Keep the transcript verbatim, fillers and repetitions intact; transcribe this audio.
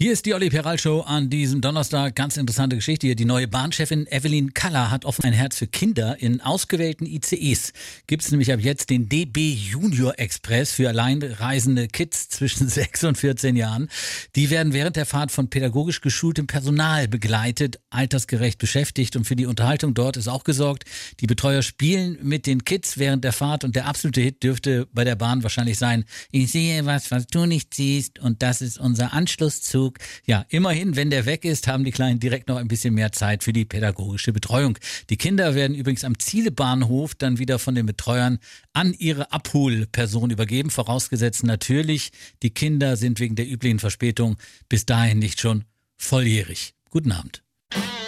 Hier ist die Olli Peral Show an diesem Donnerstag. Ganz interessante Geschichte hier. Die neue Bahnchefin Evelyn Kaller hat offen ein Herz für Kinder. In ausgewählten I C Es gibt es nämlich ab jetzt den D B Junior Express für alleinreisende Kids zwischen sechs und vierzehn Jahren. Die werden während der Fahrt von pädagogisch geschultem Personal begleitet, altersgerecht beschäftigt und für die Unterhaltung dort ist auch gesorgt. Die Betreuer spielen mit den Kids während der Fahrt und der absolute Hit dürfte bei der Bahn wahrscheinlich sein: Ich sehe was, was du nicht siehst, und das ist unser Anschlusszug. Ja, immerhin, wenn der weg ist, haben die Kleinen direkt noch ein bisschen mehr Zeit für die pädagogische Betreuung. Die Kinder werden übrigens am Zielebahnhof dann wieder von den Betreuern an ihre Abholperson übergeben, vorausgesetzt natürlich, die Kinder sind wegen der üblichen Verspätung bis dahin nicht schon volljährig. Guten Abend.